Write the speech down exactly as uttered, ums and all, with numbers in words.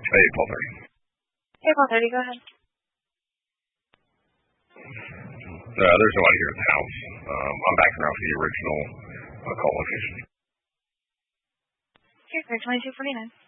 Hey, Paul thirty. Hey, Paul thirty, go ahead. Uh, there's nobody here at the house. Um, I'm backing around for the original uh, call location. Here, twenty-two forty-nine.